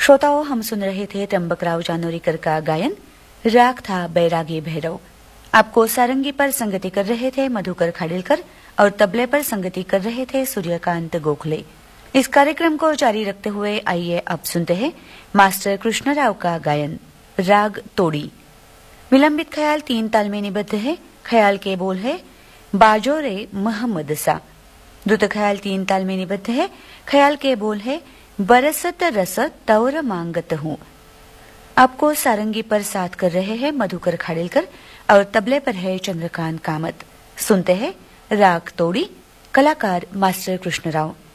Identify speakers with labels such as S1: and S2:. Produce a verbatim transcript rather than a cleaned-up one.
S1: श्रोताओं, हम सुन रहे थे त्र्यंबकराव जानोरीकर का गायन। राग था बैरागी भैरव। आपको सारंगी पर संगति कर रहे थे मधुकर खाडिलकर और तबले पर संगति कर रहे थे सूर्यकांत गोखले। इस कार्यक्रम को जारी रखते हुए आइए अब सुनते हैं मास्टर कृष्णराव का गायन, राग तोड़ी। विलंबित ख्याल तीन ताल में निबद्ध है। ख्याल के बोल है बाजो रे मोहम्मद सा। द्रुत ख्याल तीन ताल में निबद्ध है। ख्याल के बोल है बरसत रसत तौर मांगत हूँ। आपको सारंगी पर साथ कर रहे हैं मधुकर खाडिलकर और तबले पर है चंद्रकांत कामत। सुनते हैं राग तोड़ी, कलाकार मास्टर कृष्णराव।